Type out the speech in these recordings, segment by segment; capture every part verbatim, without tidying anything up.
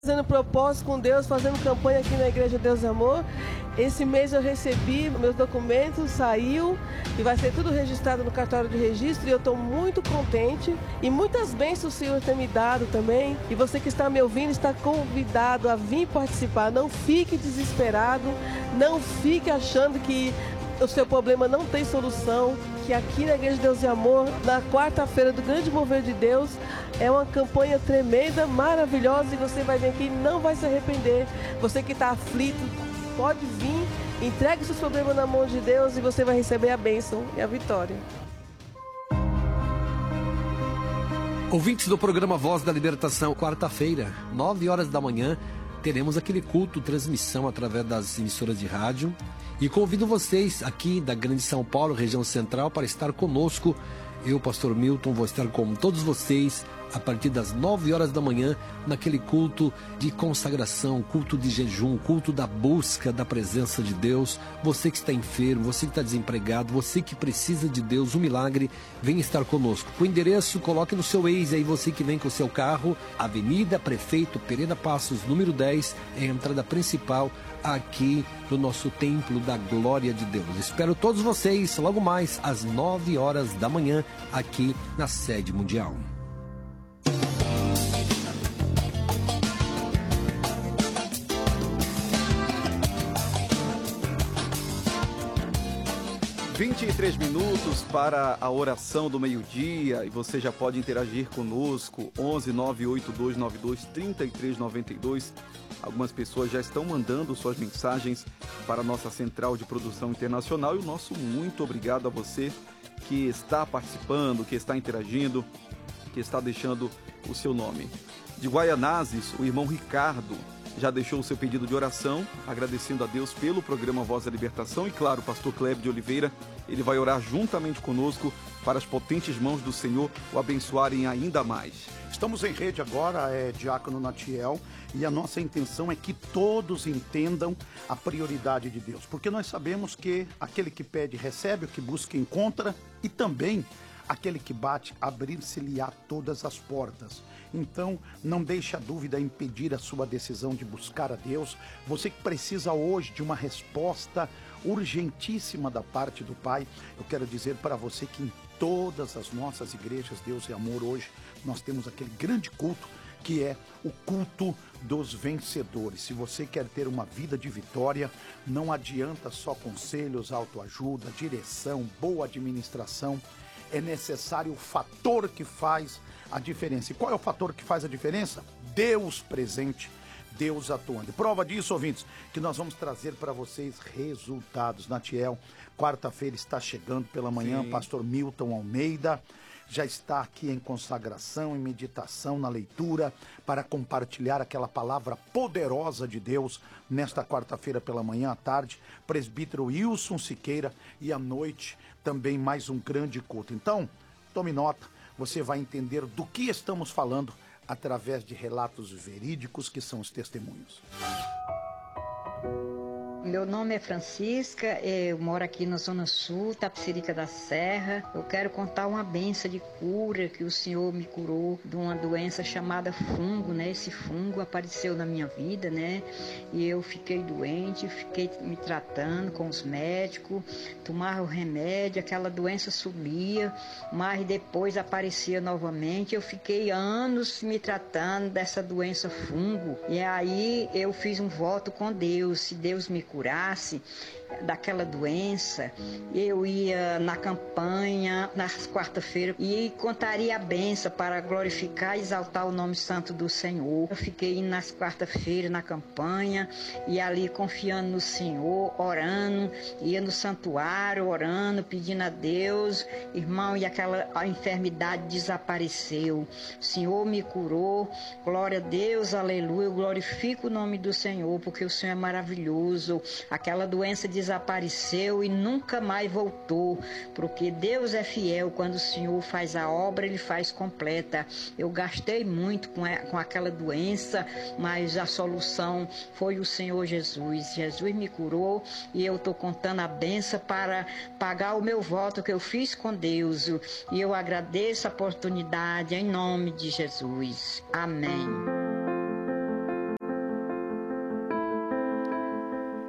Fazendo propósito com Deus, fazendo campanha aqui na Igreja Deus e Amor. Esse mês eu recebi meus documentos, saiu e vai ser tudo registrado no cartório de registro e eu estou muito contente. E muitas bênçãos o Senhor tem me dado também. E você que está me ouvindo está convidado a vir participar. Não fique desesperado, não fique achando que o seu problema não tem solução, que aqui na Igreja Deus e Amor, na quarta-feira do Grande Mover de Deus, é uma campanha tremenda, maravilhosa, e você vai vir aqui e não vai se arrepender. Você que está aflito, pode vir, entregue seus problemas na mão de Deus e você vai receber a bênção e a vitória. Ouvintes do programa Voz da Libertação, quarta-feira, nove horas da manhã, teremos aquele culto, transmissão através das emissoras de rádio. E convido vocês aqui da Grande São Paulo, região central, para estar conosco. Eu, pastor Milton, vou estar com todos vocês a partir das nove horas da manhã, naquele culto de consagração, culto de jejum, culto da busca da presença de Deus. Você que está enfermo, você que está desempregado, você que precisa de Deus, um milagre, vem estar conosco. O endereço, coloque no seu Waze aí, você que vem com o seu carro, Avenida Prefeito Pereira Passos, número dez, é a entrada principal aqui do nosso Templo da Glória de Deus. Espero todos vocês logo mais às nove horas da manhã, aqui na sede mundial. vinte e três minutos para a oração do meio-dia, e você já pode interagir conosco, onze nove oito dois nove dois três três nove dois. Algumas pessoas já estão mandando suas mensagens para a nossa central de produção internacional, e o nosso muito obrigado a você que está participando, que está interagindo, que está deixando o seu nome. De Guaianazes, o irmão Ricardo já deixou o seu pedido de oração, agradecendo a Deus pelo programa Voz da Libertação. E claro, o pastor Cleber de Oliveira, ele vai orar juntamente conosco para as potentes mãos do Senhor o abençoarem ainda mais. Estamos em rede agora, é Diácono Natiel, e a nossa intenção é que todos entendam a prioridade de Deus, porque nós sabemos que aquele que pede recebe, o que busca encontra, e também aquele que bate, abrir-se-lhe-á todas as portas. Então, não deixe a dúvida impedir a sua decisão de buscar a Deus. Você que precisa hoje de uma resposta urgentíssima da parte do Pai, eu quero dizer para você que em todas as nossas igrejas, Deus e Amor, hoje nós temos aquele grande culto que é o culto dos vencedores. Se você quer ter uma vida de vitória, não adianta só conselhos, autoajuda, direção, boa administração. É necessário o fator que faz a diferença. E qual é o fator que faz a diferença? Deus presente, Deus atuando. E prova disso, ouvintes, que nós vamos trazer para vocês resultados. Natiel, quarta-feira está chegando pela manhã, Sim. Pastor Milton Almeida já está aqui em consagração, em meditação, na leitura, para compartilhar aquela palavra poderosa de Deus nesta quarta-feira pela manhã, à tarde. Presbítero Wilson Siqueira, e à noite também mais um grande culto. Então, tome nota, você vai entender do que estamos falando através de relatos verídicos que são os testemunhos. Meu nome é Francisca, eu moro aqui na Zona Sul, Tapicerica da Serra. Eu quero contar uma benção de cura que o Senhor me curou de uma doença chamada fungo, né? Esse fungo apareceu na minha vida, né? E eu fiquei doente, fiquei me tratando com os médicos, tomava o remédio, aquela doença sumia, mas depois aparecia novamente. Eu fiquei anos me tratando dessa doença fungo. E aí eu fiz um voto com Deus, se Deus me curasse daquela doença, eu ia na campanha nas quarta-feiras e contaria a benção para glorificar e exaltar o nome santo do Senhor. Eu fiquei nas quarta-feiras na campanha e ali confiando no Senhor, orando, ia no santuário orando, pedindo a Deus, irmão, e aquela a enfermidade desapareceu. O Senhor me curou, glória a Deus, aleluia, eu glorifico o nome do Senhor, porque o Senhor é maravilhoso. Aquela doença desapareceu e nunca mais voltou, porque Deus é fiel. Quando o Senhor faz a obra, Ele faz completa. Eu gastei muito com, a, com aquela doença, mas a solução foi o Senhor Jesus. Jesus me curou e eu estou contando a benção para pagar o meu voto que eu fiz com Deus. E eu agradeço a oportunidade em nome de Jesus. Amém.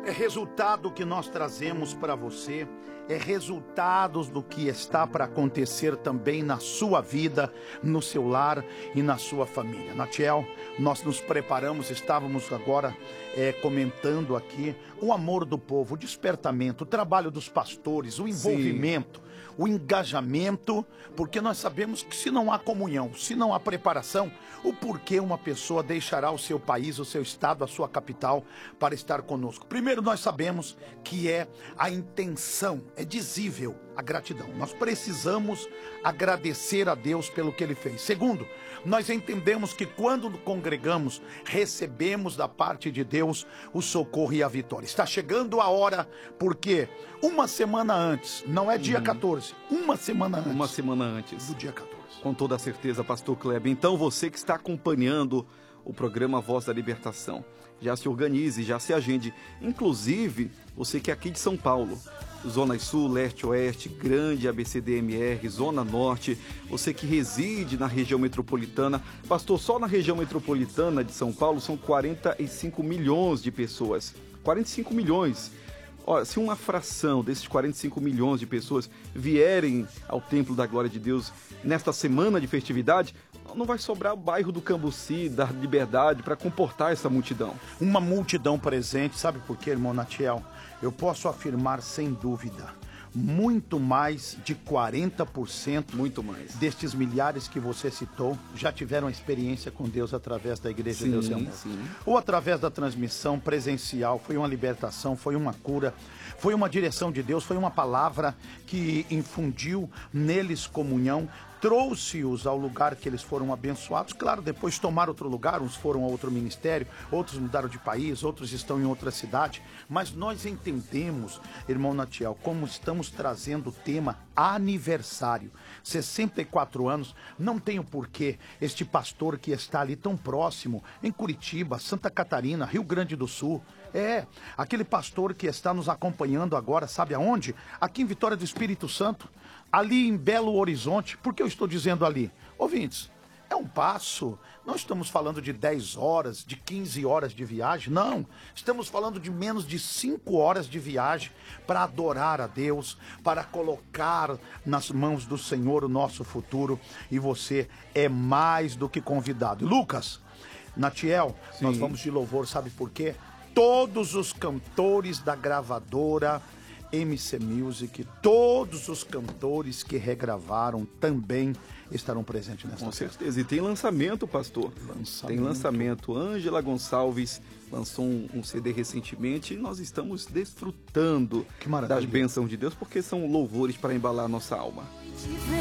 é resultado que nós trazemos para você, é resultados do que está para acontecer também na sua vida, no seu lar e na sua família. Natiel, nós nos preparamos, estávamos agora é, comentando aqui o amor do povo, o despertamento, o trabalho dos pastores, o envolvimento. Sim. O engajamento, porque nós sabemos que se não há comunhão, se não há preparação, o porquê uma pessoa deixará o seu país, o seu estado, a sua capital para estar conosco? Primeiro, nós sabemos que é a intenção, é dizível a gratidão. Nós precisamos agradecer a Deus pelo que Ele fez. Segundo, nós entendemos que quando congregamos, recebemos da parte de Deus o socorro e a vitória. Está chegando a hora, porque uma semana antes, não é dia quatorze, uma semana antes. Uma semana antes. Do dia quatorze. Com toda a certeza, pastor Kleber. Então, você que está acompanhando o programa Voz da Libertação, já se organize, já se agende. Inclusive, você que é aqui de São Paulo, Zona Sul, Leste, Oeste, Grande A B C D M R, Zona Norte, você que reside na região metropolitana. Pastor, só na região metropolitana de São Paulo são quarenta e cinco milhões de pessoas. quarenta e cinco milhões. Olha, se uma fração desses quarenta e cinco milhões de pessoas vierem ao Templo da Glória de Deus nesta semana de festividade, não vai sobrar o bairro do Cambuci, da Liberdade, para comportar essa multidão. Uma multidão presente, sabe por quê, irmão Natiel? Eu posso afirmar sem dúvida, muito mais de quarenta por cento muito mais destes milhares que você citou já tiveram experiência com Deus através da Igreja sim, Deus e Amor. Sim. Ou através da transmissão presencial, foi uma libertação, foi uma cura, foi uma direção de Deus, foi uma palavra que infundiu neles comunhão, trouxe-os ao lugar que eles foram abençoados. Claro, depois tomaram outro lugar, uns foram a outro ministério, outros mudaram de país, outros estão em outra cidade. Mas nós entendemos, irmão Natiel, como estamos trazendo o tema aniversário. sessenta e quatro anos, não tem o porquê este pastor que está ali tão próximo, em Curitiba, Santa Catarina, Rio Grande do Sul, é, aquele pastor que está nos acompanhando agora, sabe aonde? Aqui em Vitória do Espírito Santo, ali em Belo Horizonte. Por que eu estou dizendo ali? Ouvintes, é um passo, não estamos falando de dez horas, de quinze horas de viagem, não. Estamos falando de menos de cinco horas de viagem para adorar a Deus, para colocar nas mãos do Senhor o nosso futuro, e você é mais do que convidado. Lucas, Natiel, sim, nós vamos de louvor, sabe por quê? Todos os cantores da gravadora M C Music, todos os cantores que regravaram também estarão presentes nesta Com festa. certeza. E tem lançamento, pastor. Lançamento. Tem lançamento. Ângela Gonçalves lançou um, um C D recentemente e nós estamos desfrutando das bênçãos de Deus, porque são louvores para embalar a nossa alma.